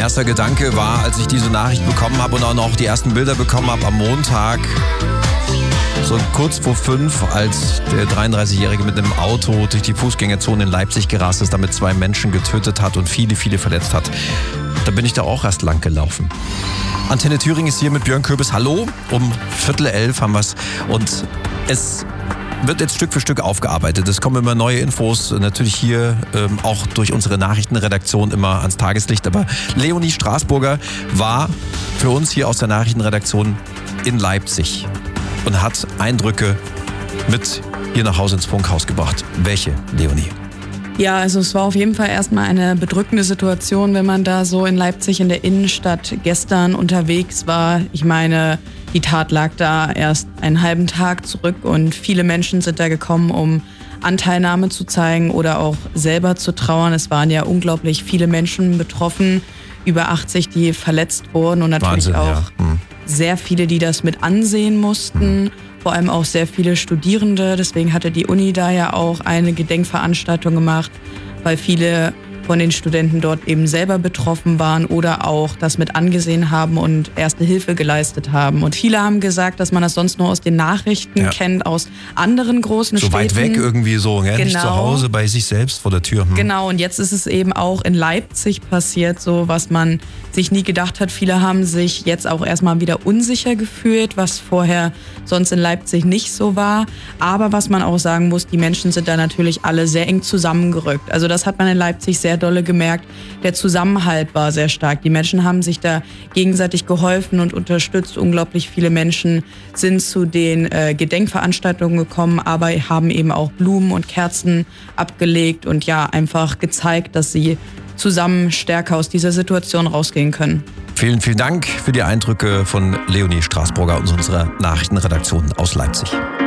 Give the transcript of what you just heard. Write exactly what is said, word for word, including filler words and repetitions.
erster Gedanke war, als ich diese Nachricht bekommen habe und auch noch die ersten Bilder bekommen habe am Montag, so kurz vor fünf, als der dreiunddreißigjährige mit einem Auto durch die Fußgängerzone in Leipzig gerast ist, damit zwei Menschen getötet hat und viele, viele verletzt hat. Da bin ich da auch erst lang gelaufen. Antenne Thüringen ist hier mit Björn Köbis. Hallo, um Viertel elf haben wir es. Und es wird jetzt Stück für Stück aufgearbeitet. Es kommen immer neue Infos, natürlich hier ähm, auch durch unsere Nachrichtenredaktion immer ans Tageslicht. Aber Leonie Straßburger war für uns hier aus der Nachrichtenredaktion in Leipzig und hat Eindrücke mit hier nach Hause ins Funkhaus gebracht. Welche, Leonie? Ja, also es war auf jeden Fall erstmal eine bedrückende Situation, wenn man da so in Leipzig in der Innenstadt gestern unterwegs war. Ich meine, die Tat lag da erst einen halben Tag zurück und viele Menschen sind da gekommen, um Anteilnahme zu zeigen oder auch selber zu trauern. Es waren ja unglaublich viele Menschen betroffen, über achtzig, die verletzt wurden und natürlich Wahnsinn, auch ja. hm. sehr viele, die das mit ansehen mussten. Vor allem auch sehr viele Studierende. Deswegen hatte die Uni da ja auch eine Gedenkveranstaltung gemacht, weil viele von den Studenten dort eben selber betroffen waren oder auch das mit angesehen haben und erste Hilfe geleistet haben. Und viele haben gesagt, dass man das sonst nur aus den Nachrichten Ja. kennt, aus anderen großen So Städten. weit weg irgendwie so, gell? Nicht Genau. zu Hause bei sich selbst vor der Tür. Hm. Genau, und jetzt ist es eben auch in Leipzig passiert, so was man sich nie gedacht hat. Viele haben sich jetzt auch erstmal wieder unsicher gefühlt, was vorher sonst in Leipzig nicht so war. Aber was man auch sagen muss, die Menschen sind da natürlich alle sehr eng zusammengerückt. Also das hat man in Leipzig sehr dolle gemerkt. Der Zusammenhalt war sehr stark. Die Menschen haben sich da gegenseitig geholfen und unterstützt. Unglaublich viele Menschen sind zu den äh, Gedenkveranstaltungen gekommen, aber haben eben auch Blumen und Kerzen abgelegt und ja, einfach gezeigt, dass sie zusammen stärker aus dieser Situation rausgehen können. Vielen, vielen Dank für die Eindrücke von Leonie Straßburger aus unserer Nachrichtenredaktion aus Leipzig.